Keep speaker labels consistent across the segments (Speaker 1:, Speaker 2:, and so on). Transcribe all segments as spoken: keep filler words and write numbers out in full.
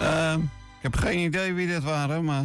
Speaker 1: Uh, ik heb geen idee wie dit waren, maar...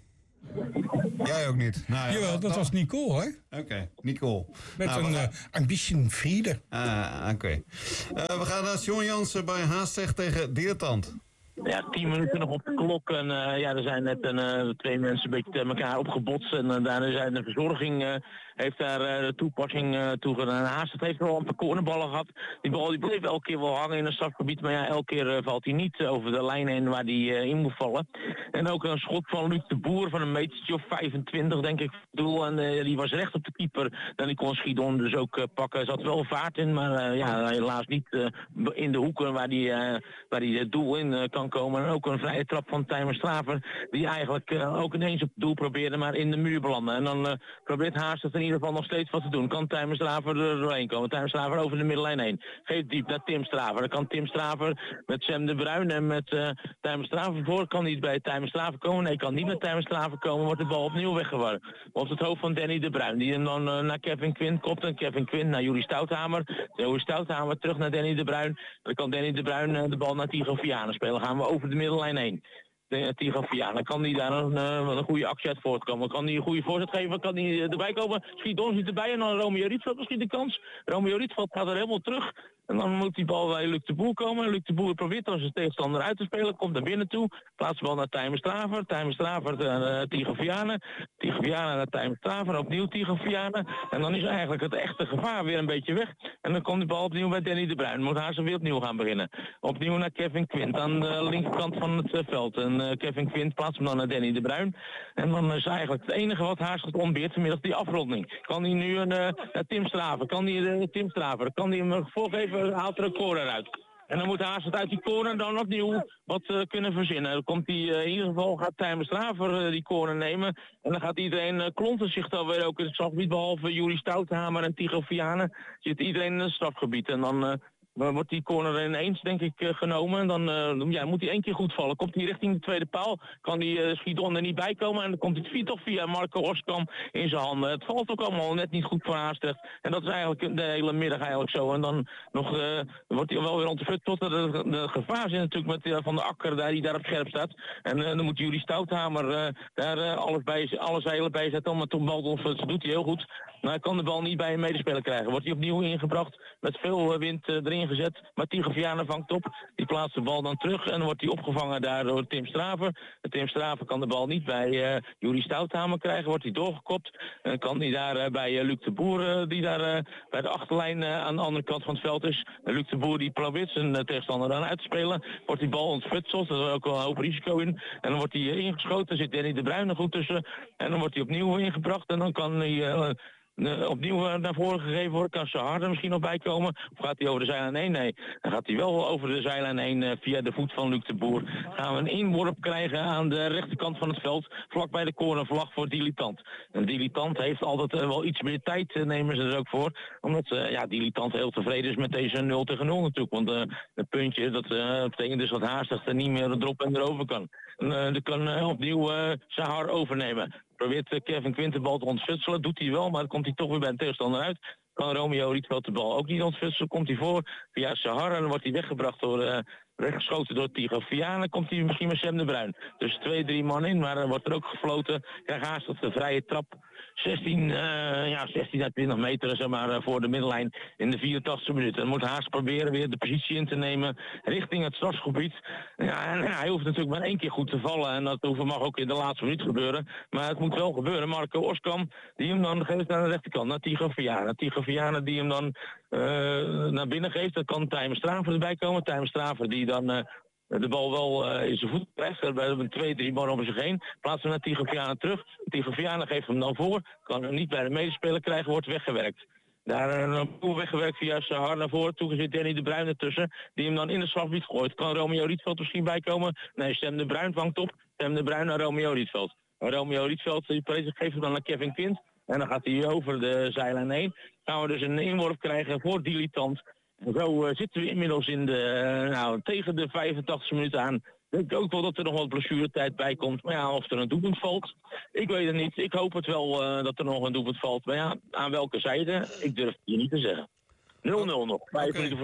Speaker 1: Jij ook niet? Nou, ja,
Speaker 2: Jawel, dat
Speaker 1: dan...
Speaker 2: was Nicole, hè?
Speaker 1: Oké, okay, Nicole.
Speaker 2: Met
Speaker 1: nou,
Speaker 2: een
Speaker 1: gaan...
Speaker 2: uh, Ambition Friede.
Speaker 1: Ah, oké. Okay. Uh, we gaan naar John Jansen bij Haastrecht tegen Diertand.
Speaker 3: Ja, tien minuten nog op de klok en uh, ja, er zijn net een, uh, twee mensen een beetje tegen elkaar opgebotst en uh, daarna zijn de verzorging uh, heeft daar uh, de toepassing uh, toegedaan. Haast heeft wel een paar cornerballen gehad. Die bal die bleef elke keer wel hangen in het strafgebied, maar ja, elke keer uh, valt hij niet over de lijn heen waar hij uh, in moet vallen. En ook een schot van Luc de Boer van een metertje of vijfentwintig denk ik doel en uh, die was recht op de keeper. Dan die kon Schiedon dus ook uh, pakken. Er zat wel vaart in, maar uh, ja, helaas niet uh, in de hoeken waar die, uh, waar die het doel in uh, kan komen. En ook een vrije trap van Tijmen Straver, die eigenlijk uh, ook ineens op het doel probeerde, maar in de muur belanden. En dan uh, probeert Haast het in ieder geval nog steeds wat te doen. Kan Tijmen Straver er doorheen komen. Tijmen Straver over de middenlijn heen. Geeft diep naar Tim Straver. Dan kan Tim Straver met Sam de Bruin en met uh, Tijmen Straver voor. Kan niet bij Tijmen Straver komen. Nee, kan niet met Tijmen Straver komen. Wordt de bal opnieuw weggeworpen. Op het hoofd van Danny de Bruin. Die hem dan uh, naar Kevin Quint kopt. En Kevin Quint naar Juri Stouthamer. Juri Stouthamer terug naar Danny de Bruin. Dan kan Danny de Bruin uh, de bal naar Tigo Vianen spelen. Gaan we over de middenlijn heen. Tigo Vianen, kan die daar een, uh, een goede actie uit voortkomen? Kan die een goede voorzet geven? Kan die uh, erbij komen? Schiedon zit erbij en dan Romeo Rietveld misschien de kans. Romeo Rietveld gaat er helemaal terug. En dan moet die bal bij Luc de Boer komen. Luc de Boer probeert dan zijn tegenstander uit te spelen. Komt naar binnen toe. Plaatst de bal naar Tijmen Straver. Tijmen Straver naar uh, Tigo Vianen. Tigo Vianen naar Tijmen Straver. Opnieuw Tigo Vianen. En dan is eigenlijk het echte gevaar weer een beetje weg. En dan komt de bal opnieuw bij Danny de Bruin. Moet Haast weer opnieuw gaan beginnen. Opnieuw naar Kevin Quint aan de linkerkant van het uh, veld. En uh, Kevin Quint plaatst hem dan naar Danny de Bruin. En dan is eigenlijk het enige wat Haast gaat ontbeert vanmiddag die afronding. Kan hij nu een uh, Tim Straver. Kan hij uh, Tim Straver. Kan hij hem voorgeven? Haalt er een corner uit. En dan moet Haast het uit die corner dan opnieuw wat uh, kunnen verzinnen. Dan komt hij uh, in ieder geval, gaat Tijmen Straver uh, die corner nemen. En dan gaat iedereen, uh, klonten zich dan weer ook in het strafgebied. Behalve Juri Stouthamer en Tigo Vianen zit iedereen in het strafgebied. En dan... Uh, Dan wordt die corner ineens, denk ik, uh, genomen. En dan uh, ja, moet hij één keer goed vallen. Komt hij richting de tweede paal, kan die uh, Schiedon er niet bij komen. En dan komt het toch via Marco Oskam in zijn handen. Het valt ook allemaal net niet goed voor Haastrecht. En dat is eigenlijk de hele middag eigenlijk zo. En dan nog, uh, wordt hij wel weer ontfut tot de, de, de gevaar zit natuurlijk met uh, Van de Akker daar, die daar op scherp staat. En uh, dan moet Juri Stouthamer uh, daar uh, alles, bij, alles heilen bij zetten. Om het om bal te ontfutten. Dat doet hij heel goed. Maar hij kan de bal niet bij een medespeler krijgen. Wordt hij opnieuw ingebracht met veel uh, wind uh, erin gezet. Maar Tigo Vianen vangt op. Die plaatst de bal dan terug. En dan wordt hij opgevangen daar door Tim Straver. En Tim Straver kan de bal niet bij uh, Juri Stouthamer krijgen. Wordt hij doorgekopt. En kan hij daar uh, bij uh, Luc de Boer. Uh, die daar uh, bij de achterlijn uh, aan de andere kant van het veld is. En Luc de Boer die probeert zijn uh, tegenstander dan uit te spelen. Wordt die bal ontfutseld. Er is ook wel een hoop risico in. En dan wordt hij uh, ingeschoten. Er zit Danny de Bruin er goed tussen. En dan wordt hij opnieuw ingebracht. En dan kan hij... Uh, Uh, opnieuw uh, naar voren gegeven worden. Kan Saharder misschien nog bij komen? Of gaat hij over de zijlijn heen? Nee, dan gaat hij wel over de zijlijn heen uh, via de voet van Luc de Boer. Gaan we een inworp krijgen aan de rechterkant van het veld. Vlak bij de cornervlag voor Dilitant. En Dilitant heeft altijd uh, wel iets meer tijd, uh, nemen ze er ook voor. Omdat uh, ja, Dilitant heel tevreden is met deze nul tegen nul natuurlijk. Want uh, het puntje, dat uh, betekent dus dat Haastrecht er niet meer erop en erover kan. En uh, dan kan uh, opnieuw uh, Sahar overnemen. Probeert Kevin Quint de bal te ontfutselen. Doet hij wel, maar dan komt hij toch weer bij een tegenstander uit. Kan Romeo Rietveld de bal ook niet ontfutselen. Komt hij voor via Sahar en dan wordt hij weggebracht door... Uh, weggeschoten door Tigo Vianen. Komt hij misschien met Sam de Bruin. Dus twee, drie man in, maar dan wordt er ook gefloten. Krijgt Haast op de vrije trap. zestien, uh, ja, zestien à twintig meter zeg maar, uh, voor de middenlijn in de vierentachtigste minuut. Dan moet Haast proberen weer de positie in te nemen richting het strafgebied. Ja, en, ja, hij hoeft natuurlijk maar één keer goed te vallen. En dat hoeft, mag ook in de laatste minuut gebeuren. Maar het moet wel gebeuren. Marco Oskam, die hem dan geeft naar de rechterkant. Naar Tigo Vianen. Tigo Vianen die hem dan uh, naar binnen geeft. Dan kan Tijmen Straver erbij komen. Tijmen Straver die dan... Uh, de bal wel uh, in zijn voet krijgt. We hebben twee, drie man om zich heen. Plaatsen naar Tigo Vianen terug. Tigo Vianen geeft hem dan voor. Kan hem niet bij de medespeler krijgen. Wordt weggewerkt. Daar een uh, weggewerkt via Sahar naar voren. Toen zit Danny de Bruin ertussen. Die hem dan in het strafgebied gooit. Kan Romeo Rietveld misschien bijkomen? Nee, Sam de Bruin vangt op. Sam de Bruin naar Romeo Rietveld. Romeo Rietveld die geeft hem dan naar Kevin Quint. En dan gaat hij over de zijlijn heen. Gaan we dus een inworp krijgen voor Dilitant. En zo uh, zitten we inmiddels in de, uh, nou, tegen de vijfentachtigste minuut aan. Ik denk ook wel dat er nog wat blessuretijd bij komt. Maar ja, of er een doelpunt valt, ik weet het niet. Ik hoop het wel uh, dat er nog een doelpunt valt. Maar ja, aan welke zijde? Ik durf het je niet te zeggen. nul nul nog, vijf
Speaker 1: okay.
Speaker 2: minuten voor tijd.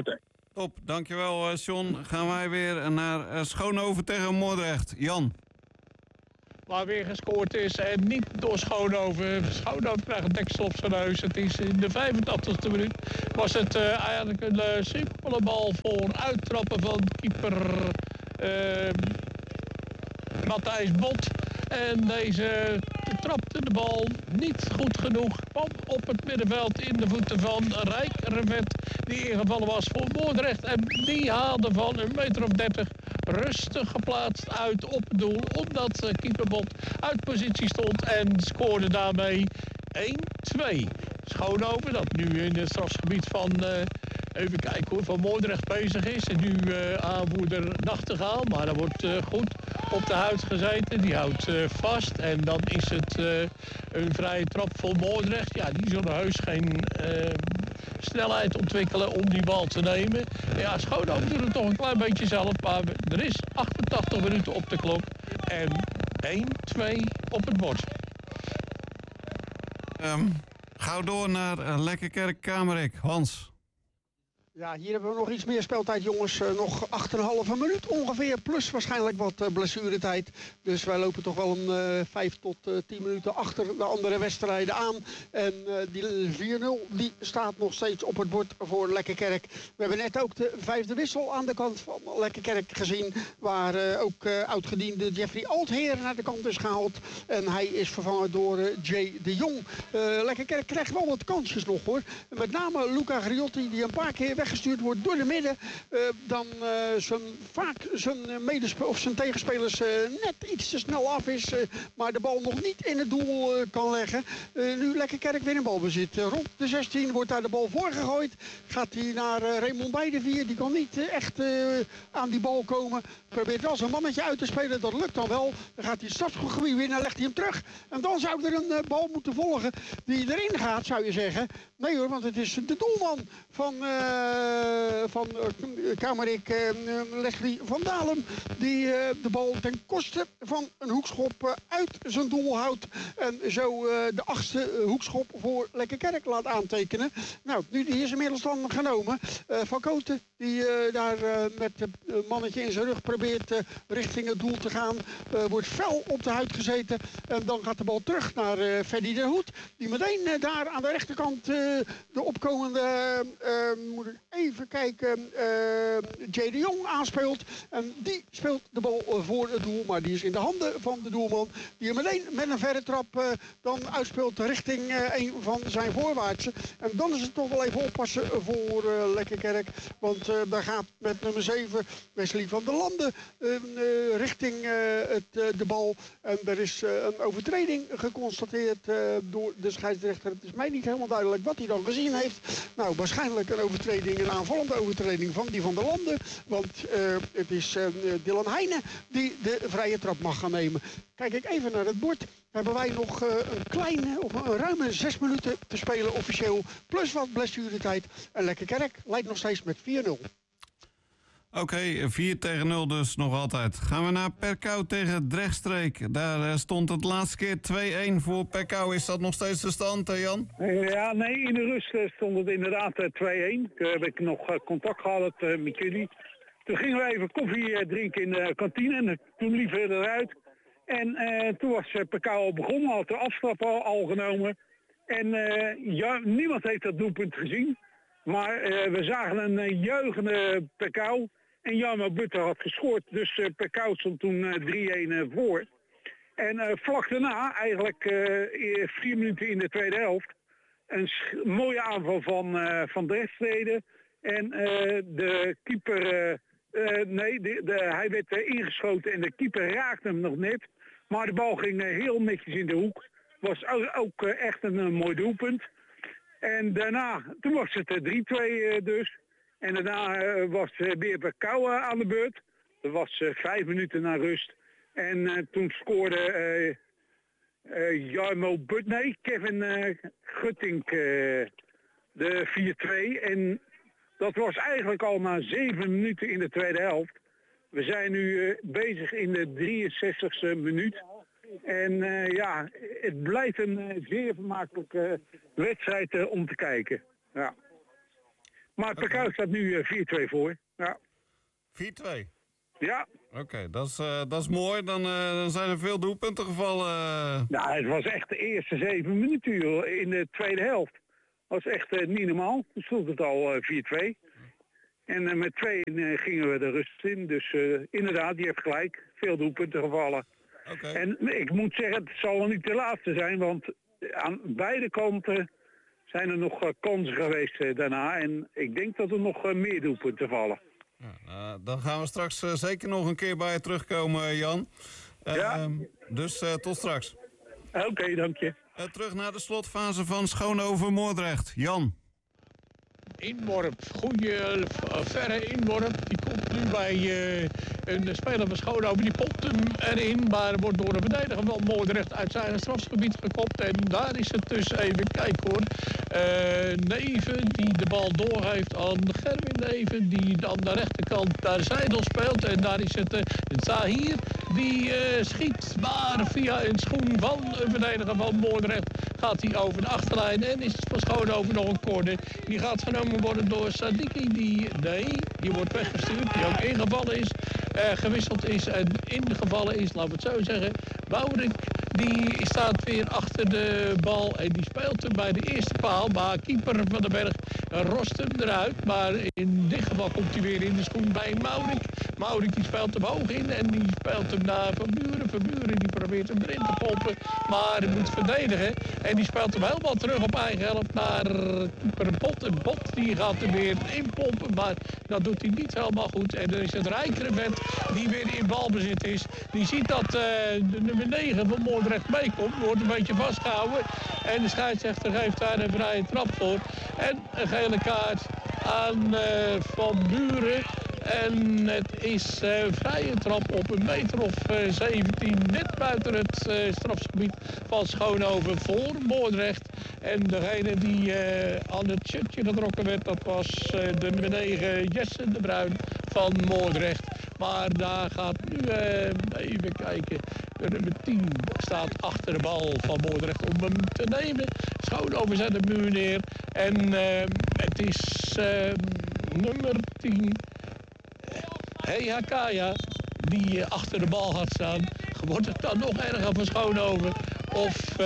Speaker 1: Top, dankjewel uh, John. Gaan wij weer naar uh, Schoonhoven tegen Moordrecht. Jan.
Speaker 4: Waar weer gescoord is en niet door Schoonhoven. Schoonhoven krijgt een deksel op zijn neus. Het is in de vijfentachtigste minuut. Was het uh, eigenlijk een uh, simpele bal voor uittrappen van keeper uh, Matthijs Bot. En deze trapte de bal niet goed genoeg. Kwam op het middenveld in de voeten van Rijk Revet. Die ingevallen was voor Moordrecht. En die haalde van een meter of dertig rustig geplaatst uit op het doel. Omdat uh, keeper Bot uit positie stond. En scoorde daarmee één twee. Schoonhoven, dat nu in het strafgebied van... Uh, Even kijken hoor, van Moordrecht bezig is. En nu uh, aanvoerder Nachtegaal. Maar er wordt uh, goed op de huid gezeten. Die houdt uh, vast. En dan is het uh, een vrije trap voor Moordrecht. Ja, die zullen heus geen uh, snelheid ontwikkelen om die bal te nemen. Ja, Schoonhoven doet het toch een klein beetje zelf. Maar er is achtentachtig minuten op de klok. En één twee op het bord.
Speaker 1: Um, gauw door naar uh, Lekkerkerk Kamerik. Hans.
Speaker 5: Ja, hier hebben we nog iets meer speeltijd, jongens. Uh, nog acht komma vijf minuut ongeveer, plus waarschijnlijk wat uh, blessuretijd. Dus wij lopen toch wel een uh, vijf tot tien minuten achter de andere wedstrijden aan. En uh, die vier nul die staat nog steeds op het bord voor Lekkerkerk. We hebben net ook de vijfde wissel aan de kant van Lekkerkerk gezien. Waar uh, ook uh, oudgediende Jeffrey Altheer naar de kant is gehaald. En hij is vervangen door uh, Jay de Jong. Uh, Lekkerkerk krijgt wel wat kansjes nog hoor. Met name Luca Griotti die een paar keer weg gestuurd wordt door de midden, uh, dan uh, zijn, vaak zijn, medespe- of zijn tegenspelers uh, net iets te snel af is, uh, maar de bal nog niet in het doel uh, kan leggen. Uh, nu Lekkerkerk weer in balbezit. Uh, rond de zestien wordt daar de bal voorgegooid. Gaat hij naar uh, Raymond Beidevier. Die kan niet uh, echt uh, aan die bal komen. Probeert wel zijn mannetje uit te spelen. Dat lukt dan wel. Dan gaat hij het strafschopgebied winnen. Legt hij hem terug. En dan zou er een uh, bal moeten volgen die erin gaat, zou je zeggen. Nee hoor, want het is de doelman van... Uh, van uh, Kamerik uh, Leslie van Dalem die uh, de bal ten koste van een hoekschop uh, uit zijn doel houdt en zo uh, de achtste uh, hoekschop voor Lekkerkerk laat aantekenen. Nou, nu die is inmiddels dan genomen. Uh, van Koten die uh, daar uh, met het uh, mannetje in zijn rug probeert uh, richting het doel te gaan, uh, wordt fel op de huid gezeten en dan gaat de bal terug naar uh, Freddy de Hoed die meteen uh, daar aan de rechterkant uh, de opkomende uh, moet ik even kijken, uh, Jay de Jong aanspeelt. En die speelt de bal uh, voor het doel. Maar die is in de handen van de doelman. Die hem meteen met een verre trap uh, dan uitspeelt richting uh, een van zijn voorwaartsen. En dan is het toch wel even oppassen voor uh, Lekkerkerk. Want uh, daar gaat met nummer zeven Wesley van der Landen uh, uh, richting uh, het, uh, de bal. En er is uh, een overtreding geconstateerd uh, door de scheidsrechter. Het is mij niet helemaal duidelijk wat hij dan gezien heeft. Nou, waarschijnlijk een overtreding, een aanvallende overtreding van die van der Landen. Want uh, het is uh, Dylan Heijnen die de vrije trap mag gaan nemen. Kijk ik even naar het bord. Hebben wij nog uh, een kleine, of een ruime zes minuten te spelen officieel. Plus wat blessuretijd. En Lekkerkerk leidt nog steeds met vier nul.
Speaker 1: Oké, okay, vier tegen nul dus nog altijd. Gaan we naar Perkau tegen Drechtstreek. Daar uh, stond het laatste keer twee-een voor Perkau. Is dat nog steeds de stand, uh, Jan?
Speaker 6: Ja, nee, in de rust uh, stond het inderdaad uh, twee-een. Toen heb ik nog uh, contact gehad uh, met jullie. Toen gingen we even koffie uh, drinken in de kantine en toen liepen we eruit. En uh, toen was uh, Perkau al begonnen, had de aftrap al, al genomen. En uh, ja, niemand heeft dat doelpunt gezien. Maar uh, we zagen een uh, juichende Perkau. En Jarmo Butter had gescoord, dus uh, Perkau stond toen uh, drie-een uh, voor. En uh, vlak daarna, eigenlijk uh, vier minuten in de tweede helft, een sch- mooie aanval van, uh, van Drechtstede. En uh, de keeper, uh, uh, nee, de, de, hij werd uh, ingeschoten en de keeper raakte hem nog net. Maar de bal ging uh, heel netjes in de hoek. Was ook, ook uh, echt een uh, mooi doelpunt. En daarna, toen was het uh, drie-twee uh, dus. En daarna uh, was uh, weer Perkau uh, aan de beurt. Dat was uh, vijf minuten na rust. En uh, toen scoorde uh, uh, Jarmo But, nee, Kevin uh, Guttink uh, de vier-twee. En dat was eigenlijk al na zeven minuten in de tweede helft. We zijn nu uh, bezig in de drieënzestigste minuut. En uh, ja, het blijft een uh, zeer vermakelijke uh, wedstrijd uh, om te kijken. Ja. Maar Perkau staat nu uh, vier twee voor. Ja.
Speaker 1: vier twee?
Speaker 6: Ja.
Speaker 1: Oké, okay, dat, is, uh, dat is mooi. Dan, uh, dan zijn er veel doelpunten gevallen. Uh...
Speaker 6: Nou, het was echt de eerste zeven minuten in de tweede helft. Dat was echt uh, niet normaal. Toen stond het al uh, vier twee. En uh, met twee uh, gingen we de rust in. Dus uh, inderdaad, je hebt gelijk. Veel doelpunten gevallen.
Speaker 1: Okay.
Speaker 6: En ik moet zeggen, het zal wel niet de laatste zijn. Want aan beide kanten zijn er nog uh, kansen geweest uh, daarna. En ik denk dat er nog uh, meer doelpunten vallen.
Speaker 1: Ja, uh, dan gaan we straks uh, zeker nog een keer bij je terugkomen, Jan. Uh,
Speaker 6: ja.
Speaker 1: Dus uh, tot straks.
Speaker 6: Oké, okay, dank je.
Speaker 1: Uh, terug naar de slotfase van Schoonhoven-Moordrecht. Jan.
Speaker 4: Inworp, goede verre inworp. Die komt nu bij uh, een speler van Schoonhoven. Die popt hem erin, maar wordt door de verdediger van Moordrecht uit zijn strafgebied gekopt. En daar is het dus even kijken hoor. Uh, Neven die de bal doorgeeft aan Gerwin Neven. Die aan de rechterkant naar Zijdel speelt. En daar is het uh, Zahir die uh, schiet. Maar via een schoen van een verdediger van Moordrecht gaat hij over de achterlijn. En is het voor Schoonhoven nog een corner. Die gaat genomen worden door Sadiki, die, nee, die wordt weggestuurd, die ook ingevallen is, uh, gewisseld is en ingevallen is, laten we het zo zeggen. Bouwrik, die staat weer achter de bal en die speelt hem bij de eerste paal, maar keeper van den Berg rost hem eruit, maar in dit geval komt hij weer in de schoen bij Maurik. Maurik die speelt hem hoog in en die speelt hem naar Van Buren. Van Buren die probeert hem erin te pompen, maar hij moet verdedigen en die speelt hem helemaal terug op eigen helft naar keeper Bot. En Bot die gaat er weer inpompen, maar dat doet hij niet helemaal goed. En dan is het Rijkerenvet die weer in balbezit is. Die ziet dat uh, de nummer negen van Moordrecht meekomt, wordt een beetje vastgehouden. En de scheidsrechter geeft daar een vrije trap voor. En een gele kaart aan uh, Van Buren. En het is uh, vrije trap op een meter of uh, zeventien, net buiten het uh, strafgebied van Schoonhoven voor Moordrecht. En degene die uh, aan het shirtje getrokken werd, dat was uh, de nummer negen Jesse de Bruin van Moordrecht. Maar daar gaat nu, uh, even kijken, de nummer tien staat achter de bal van Moordrecht om hem te nemen. Schoonhoven zet de muur neer en uh, het is uh, nummer tien... Heyakaya, die uh, achter de bal gaat staan. Wordt het dan nog erger voor Schoonhoven? Of uh,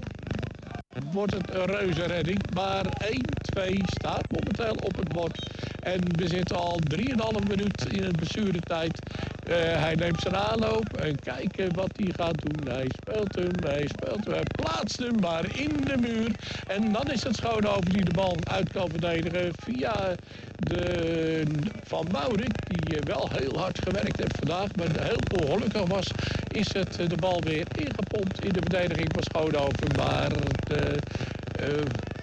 Speaker 4: wordt het een reuzenredding? Maar één twee staat momenteel op het bord. En we zitten al drieënhalf minuut in het blessuretijd. Uh, hij neemt zijn aanloop en kijken wat hij gaat doen. Hij speelt hem, hij speelt hem, hij plaatst hem maar in de muur. En dan is het Schoonhoven die de bal uit kan verdedigen via de Van Maurik, die wel heel hard gewerkt heeft vandaag, maar heel ongelukkig was, is het de bal weer ingepompt in de verdediging van Schoonhoven. Maar de uh,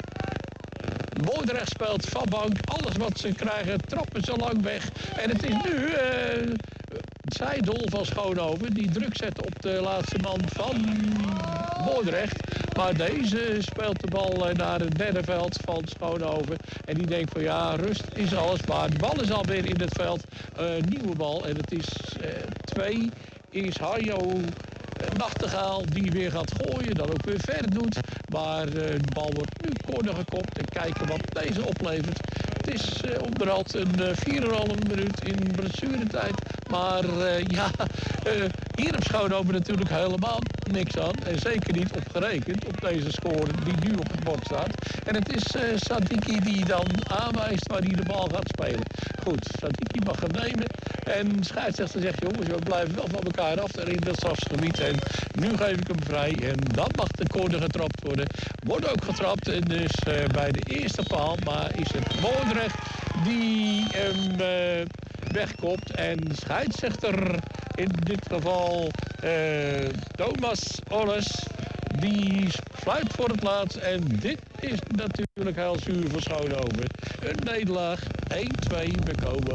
Speaker 4: Moordrecht speelt van bank. Alles wat ze krijgen, trappen ze lang weg. En het is nu uh, Zijdel van Schoonhoven die druk zet op de laatste man van Moordrecht. Maar deze speelt de bal naar het derde veld van Schoonhoven. En die denkt van ja, rust is alles. Maar de bal is alweer in het veld. Uh, nieuwe bal. En het is uh, twee. Is Harjo Nachtegaal die weer gaat gooien. Dan ook weer ver doet. Maar uh, de bal wordt nu corner gekopt. En kijken wat deze oplevert. Het is uh, onderhand een uh, vier komma vijf minuut in blessuretijd. Maar uh, ja, uh, hier op Schoonhoven natuurlijk helemaal niks aan. En zeker niet op gerekend op deze score die nu op het bord staat. En het is uh, Sadiki die dan aanwijst waar hij de bal gaat spelen. Goed, Sadiki mag hem nemen. En de scheidsrechter zegt, jongens, we blijven wel van elkaar af in dat strafgebied. En nu geef ik hem vrij. En dan mag de corner getrapt worden. Wordt ook getrapt. En dus uh, bij de eerste paal. Maar is het Moordrecht die hem uh, wegkomt. En de scheidsrechter, in dit geval uh, Thomas Olles, die fluit voor het laatst. En dit is natuurlijk heel zuur voor Schoonhoven. Een nederlaag, één twee. We komen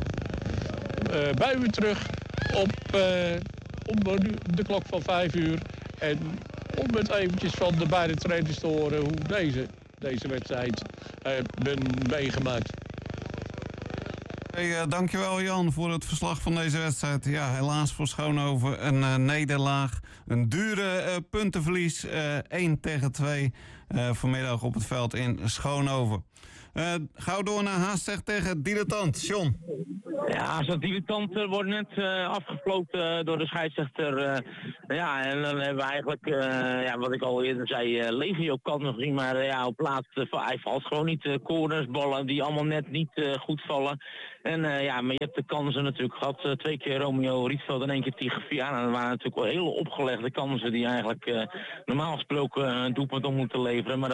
Speaker 4: uh, bij u terug op uh, om de klok van vijf uur. En om het eventjes van de beide trainers te horen hoe deze, deze wedstrijd hebben meegemaakt.
Speaker 1: Hey, uh, dankjewel Jan voor het verslag van deze wedstrijd. Ja, helaas voor Schoonhoven een uh, nederlaag. Een dure uh, puntenverlies. Uh, één tegen twee uh, vanmiddag op het veld in Schoonhoven. Uh, gauw door naar Haastrecht tegen Dilettant. John.
Speaker 3: Ja, zo'n dilettant uh, wordt net uh, afgefloten uh, door de scheidsrechter. Uh, ja, en dan hebben we eigenlijk, uh, ja, wat ik al eerder zei, uh, legio kansen gezien. Maar uh, ja, op laatst, uh, hij valt gewoon niet. Uh, corners, ballen die allemaal net niet uh, goed vallen. En uh, ja, maar je hebt de kansen natuurlijk gehad. Uh, twee keer Romeo Rietveld en één keer Tigefiana. Dat waren natuurlijk wel hele opgelegde kansen die eigenlijk uh, normaal gesproken een doelpunt om moeten leveren. Maar